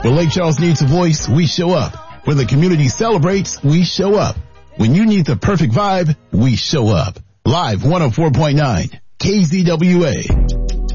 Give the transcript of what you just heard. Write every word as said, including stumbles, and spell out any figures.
When Lake Charles needs a voice, we show up. When the community celebrates, we show up. When you need the perfect vibe, we show up. Live one oh four point nine K Z W A.